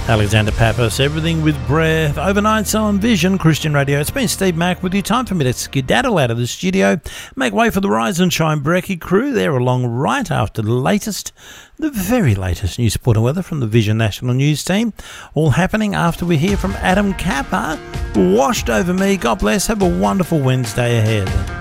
Alexander Pappas, Everything with Breath, overnights on Vision Christian Radio. It's been Steve Mack with you. Time for me to skedaddle out of the studio, make way for the Rise and Shine Brekkie crew. They're along right after the very latest news, sport and weather from the Vision National News team. All happening after we hear from Adam Capper. Washed over me. God bless. Have a wonderful Wednesday ahead.